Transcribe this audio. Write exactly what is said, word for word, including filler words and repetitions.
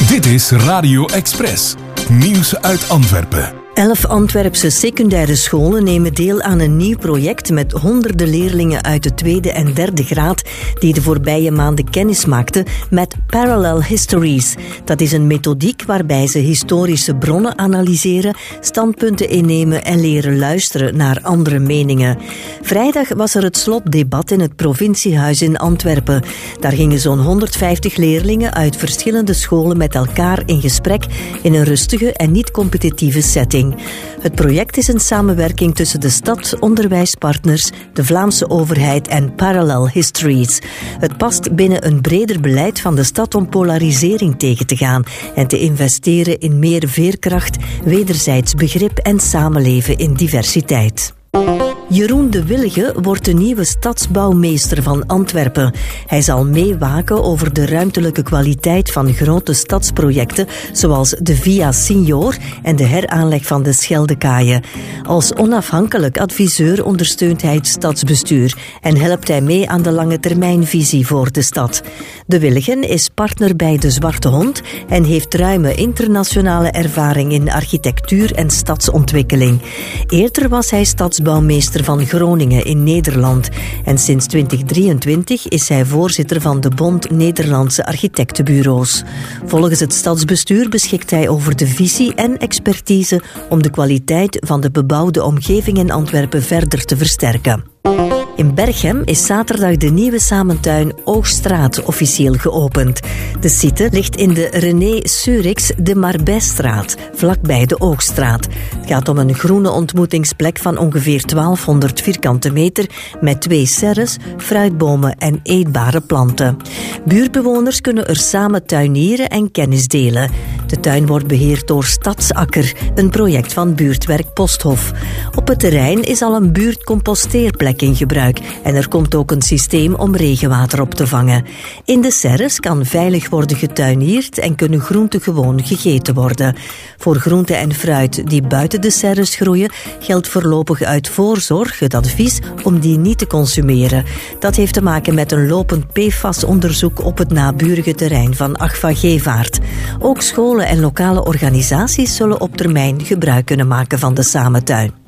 Dit is Radio Express. Nieuws uit Antwerpen. Elf Antwerpse secundaire scholen nemen deel aan een nieuw project met honderden leerlingen uit de tweede en derde graad die de voorbije maanden kennis maakten met Parallel Histories. Dat is een methodiek waarbij ze historische bronnen analyseren, standpunten innemen en leren luisteren naar andere meningen. Vrijdag was er het slotdebat in het provinciehuis in Antwerpen. Daar gingen zo'n honderdvijftig leerlingen uit verschillende scholen met elkaar in gesprek in een rustige en niet-competitieve setting. Het project is een samenwerking tussen de stad, onderwijspartners, de Vlaamse overheid en Parallel Histories. Het past binnen een breder beleid van de stad om polarisering tegen te gaan en te investeren in meer veerkracht, wederzijds begrip en samenleven in diversiteit. Jeroen de Willige wordt de nieuwe stadsbouwmeester van Antwerpen. Hij zal meewaken over de ruimtelijke kwaliteit van grote stadsprojecten, zoals de Via Signor en de heraanleg van de Scheldekaaien. Als onafhankelijk adviseur ondersteunt hij het stadsbestuur en helpt hij mee aan de lange termijnvisie voor de stad. De Willigen is partner bij De Zwarte Hond en heeft ruime internationale ervaring in architectuur en stadsontwikkeling. Eerder was hij stadsbouwmeester van Groningen in Nederland en sinds twintig drieëntwintig is hij voorzitter van de Bond Nederlandse Architectenbureaus. Volgens het stadsbestuur beschikt hij over de visie en expertise om de kwaliteit van de bebouwde omgeving in Antwerpen verder te versterken. In Berchem is zaterdag de nieuwe samentuin Oogstraat officieel geopend. De site ligt in de René Surix de Marbijstraat, vlakbij de Oogstraat. Het gaat om een groene ontmoetingsplek van ongeveer twaalfhonderd vierkante meter met twee serres, fruitbomen en eetbare planten. Buurtbewoners kunnen er samen tuinieren en kennis delen. De tuin wordt beheerd door Stadsakker, een project van buurtwerk Posthof. Op het terrein is al een buurtcomposteerplek in gebruik en er komt ook een systeem om regenwater op te vangen. In de serres kan veilig worden getuinierd en kunnen groenten gewoon gegeten worden. Voor groenten en fruit die buiten de serres groeien geldt voorlopig uit voorzorg het advies om die niet te consumeren. Dat heeft te maken met een lopend P F A S-onderzoek op het naburige terrein van Agfa Gevaart. Ook scholen en lokale organisaties zullen op termijn gebruik kunnen maken van de samentuin.